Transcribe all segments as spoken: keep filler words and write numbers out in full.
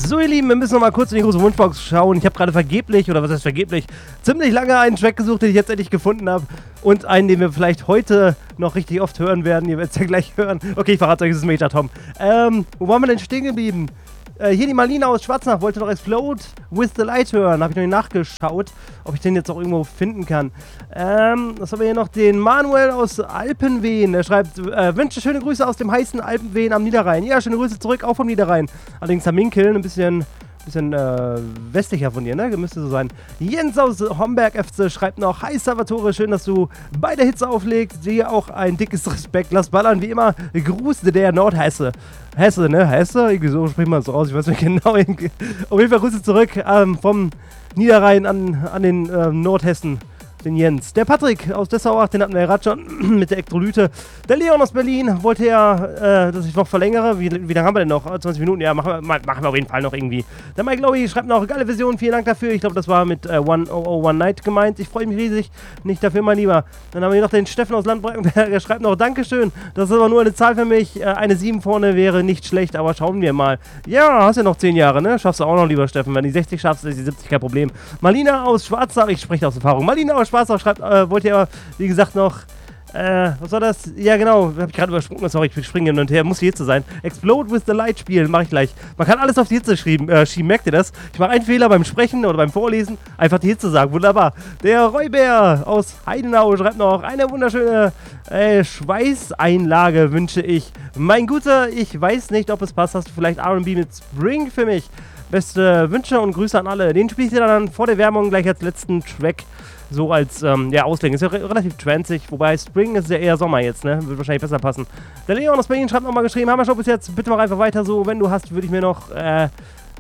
So, ihr Lieben, wir müssen noch mal kurz in die große Wunschbox schauen. Ich habe gerade vergeblich, oder was heißt vergeblich, ziemlich lange einen Track gesucht, den ich jetzt endlich gefunden habe. Und einen, den wir vielleicht heute noch richtig oft hören werden. Ihr werdet es ja gleich hören. Okay, ich verrate euch, es ist Major Tom. Ähm, wo waren wir denn stehen geblieben? Äh, hier die Marlina aus Schwarznach wollte noch Explode with the Light hören. Habe ich noch nicht nachgeschaut, ob ich den jetzt auch irgendwo finden kann. Ähm, was haben wir hier noch? Den Manuel aus Alpenwehen. Der schreibt, äh, wünsche schöne Grüße aus dem heißen Alpenwehen am Niederrhein. Ja, schöne Grüße zurück, auch vom Niederrhein. Allerdings am Minkeln, ein bisschen... bisschen äh, westlicher von dir, ne? Müsste so sein. Jens aus Homberg F C schreibt noch: Hi Salvatore, schön, dass du bei der Hitze auflegst. Dir auch ein dickes Respekt. Lass ballern, wie immer. Gruß der Nordhesse. Hesse, ne? Hesse? Irgendwie so spricht man es so raus. Ich weiß nicht genau. Auf jeden Fall Grüße zurück ähm, vom Niederrhein an, an den ähm, Nordhessen. Den Jens. Der Patrick aus Dessauach, den hatten wir ja gerade schon mit der Elektrolyte. Der Leon aus Berlin wollte ja, äh, dass ich noch verlängere. Wie, wie lange haben wir denn noch? zwanzig Minuten? Ja, machen wir, machen wir auf jeden Fall noch irgendwie. Der Mike Lowy schreibt noch: geile Version, vielen Dank dafür. Ich glaube, das war mit äh, one oh oh one Night gemeint. Ich freue mich riesig. Nicht dafür, mein Lieber. Dann haben wir hier noch den Steffen aus Landbreckenberg. Der schreibt noch: Dankeschön. Das ist aber nur eine Zahl für mich. Äh, eine sieben vorne wäre nicht schlecht, aber schauen wir mal. Ja, hast ja noch zehn Jahre, ne? Schaffst du auch noch, lieber Steffen. Wenn du die sechzig schaffst, ist die siebzig kein Problem. Marlina aus Schwarzach, ich spreche aus Erfahrung. Marlina aus Schwarzach schreibt, äh, wollte ja, wie gesagt, noch, äh, was war das? Ja, genau, hab ich gerade übersprungen, sorry, ich springe hin und her, muss die Hitze sein. Explode with the Light spielen, mache ich gleich. Man kann alles auf die Hitze schieben, äh, schieben, merkt ihr das? Ich mache einen Fehler beim Sprechen oder beim Vorlesen, einfach die Hitze sagen, wunderbar. Der Räubär aus Heidenau schreibt noch: eine wunderschöne äh, Schweißeinlage wünsche ich. Mein Guter, ich weiß nicht, ob es passt, hast du vielleicht R und B mit Spring für mich? Beste Wünsche und Grüße an alle. Den spiele ich dir dann vor der Werbung gleich als letzten Track so als, ähm, ja, auslegen. Ist ja re relativ tranzig, wobei Spring ist ja eher Sommer jetzt, ne? Wird wahrscheinlich besser passen. Der Leon aus Berlin schreibt nochmal geschrieben: Hammer Show bis jetzt, bitte mach einfach weiter so. Wenn du hast, würde ich mir noch, äh,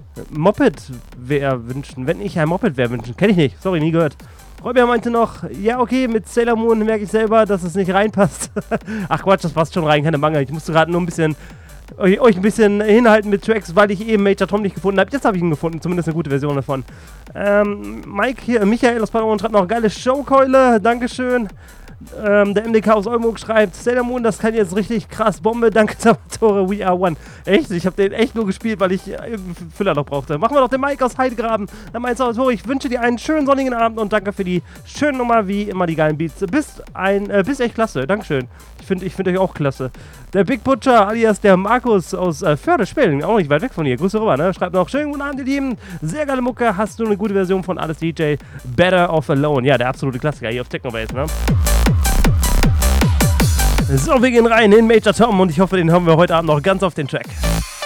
Moped-Wehr wünschen. Wenn ich ein Moped-Wehr wünschen. Kenn ich nicht, sorry, nie gehört. Räuber meinte noch: ja, okay, mit Sailor Moon merke ich selber, dass es nicht reinpasst. Ach Quatsch, das passt schon rein, keine Mangel. Ich musste gerade nur ein bisschen... euch, euch ein bisschen hinhalten mit Tracks, weil ich eben Major Tom nicht gefunden habe. Jetzt habe ich ihn gefunden, zumindest eine gute Version davon. Ähm, Mike hier, Michael aus Paderborn schreibt noch: geile Showkeule, Dankeschön. Ähm, der M D K aus Oldenburg schreibt: Sailor Moon, das kann jetzt richtig krass, Bombe, danke Salvatore, we are one. Echt? Ich habe den echt nur gespielt, weil ich irgendeinen Füller noch brauchte. Machen wir doch den Mike aus Heidegraben. Dann meint Salvatore: ich wünsche dir einen schönen sonnigen Abend und danke für die schöne Nummer, wie immer die geilen Beats. Bist ein, äh, bist echt klasse, Dankeschön. Ich finde ich find euch auch klasse. Der Big Butcher alias der Markus aus äh, Förde-Spillen, auch nicht weit weg von hier, Grüße rüber, ne? Schreibt noch: schönen guten Abend, ihr Lieben. Sehr geile Mucke, hast du eine gute Version von Alles D J, Better Off Alone. Ja, der absolute Klassiker hier auf Technobase, ne? So, wir gehen rein in Major Tom und ich hoffe, den hören wir heute Abend noch ganz auf den Track.